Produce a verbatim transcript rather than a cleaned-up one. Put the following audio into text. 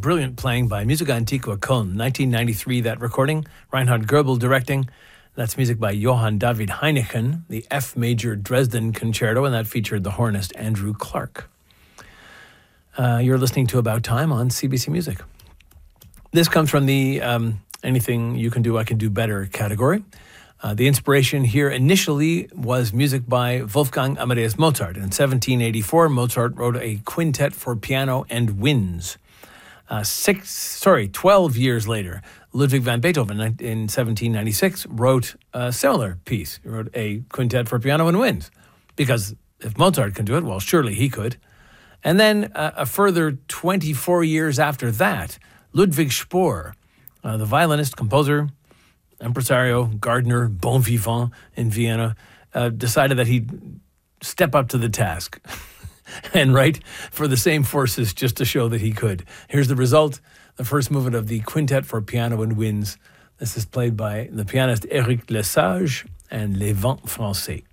brilliant playing by Musica Antiqua Köln, nineteen ninety-three, that recording. Reinhard Goebel directing. That's music by Johann David Heineken, the F major Dresden Concerto, and that featured the hornist Andrew Clark. Uh, you're listening to About Time on C B C Music. This comes from the um, Anything You Can Do, I Can Do Better category. Uh, the inspiration here initially was music by Wolfgang Amadeus Mozart. In seventeen eighty-four, Mozart wrote a quintet for piano and winds. Uh, six, sorry, twelve years later, Ludwig van Beethoven in seventeen ninety-six wrote a similar piece. He wrote a quintet for piano and winds. Because if Mozart can do it, well, surely he could. And then uh, a further twenty-four years after that, Ludwig Spohr, uh, the violinist, composer, impresario, gardener, bon vivant in Vienna, uh, decided that he'd step up to the task and write for the same forces just to show that he could. Here's the result, the first movement of the Quintet for Piano and Winds. This is played by the pianist Éric Lesage and Les Vents Français.